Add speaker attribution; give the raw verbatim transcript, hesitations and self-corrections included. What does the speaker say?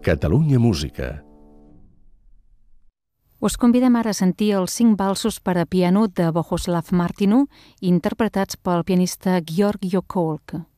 Speaker 1: Catalunya Música.
Speaker 2: Us convidem ara a sentir els cinc valsos per a piano de Bohuslav Martinu, interpretats pel pianista Georg Yokolk.